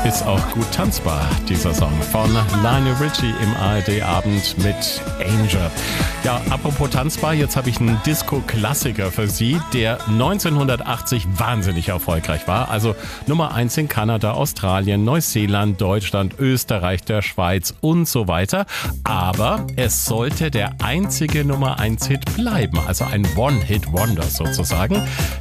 ist auch gut tanzbar, dieser Song von Lionel Richie im ARD-Abend mit Angel. Ja, apropos tanzbar, jetzt habe ich einen Disco-Klassiker für Sie, der 1980 wahnsinnig erfolgreich war. Also Nummer 1 in Kanada, Australien, Neuseeland, Deutschland, Österreich, der Schweiz und so weiter. Aber es sollte der einzige Nummer 1 Hit bleiben, also ein One-Hit-Wonder sozusagen.